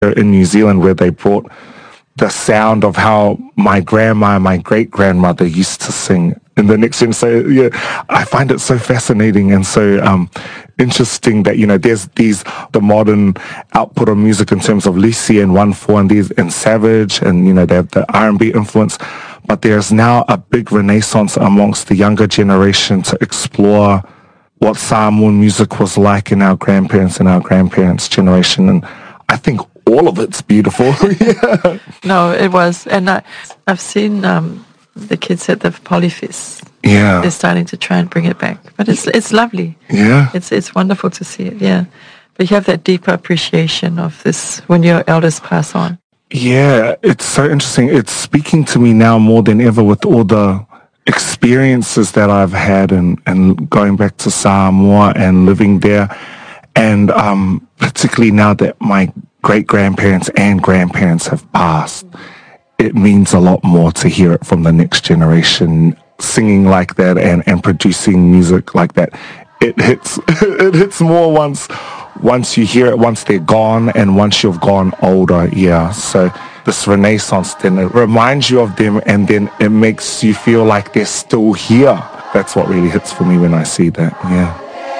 in New Zealand where they brought the sound of how my grandma and my great-grandmother used to sing in the next gen. So yeah, I find it so fascinating and so interesting that, there's the modern output of music in terms of Lucy and 1-4 and these and Savage and, they have the R&B influence. But there's now a big renaissance amongst the younger generation to explore what Samoan music was like in our grandparents and our grandparents' generation. And I think all of it's beautiful. Yeah. No, it was. And I've seen the kids at the Polyfest. Yeah. They're starting to try and bring it back. But it's lovely. Yeah. It's wonderful to see it, yeah. But you have that deeper appreciation of this when your elders pass on. Yeah, it's so interesting. It's speaking to me now more than ever with all the experiences that I've had and going back to Samoa and living there. And particularly now that my great-grandparents and grandparents have passed, it means a lot more to hear it from the next generation singing like that and producing music like that. It hits more once you hear it, once they're gone and once you've gone older. Yeah, so this renaissance, then it reminds you of them and then it makes you feel like they're still here. That's what really hits for me when I see that. Yeah.